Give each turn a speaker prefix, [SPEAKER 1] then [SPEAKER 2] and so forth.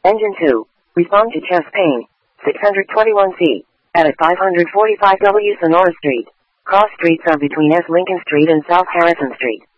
[SPEAKER 1] Engine 2. Respond to chest pain. 621C. At 545W Sonora Street. Cross streets are between S. Lincoln Street and South Harrison Street.